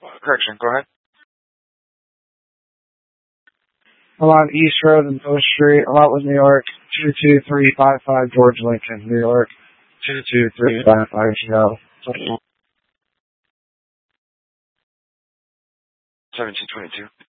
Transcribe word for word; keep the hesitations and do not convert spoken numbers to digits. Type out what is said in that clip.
Correction, go ahead. Along East Road and Post Street, Lotwood, New York, two two three five five, George Lincoln, New York, two two three five five zero. seventeen twenty-two.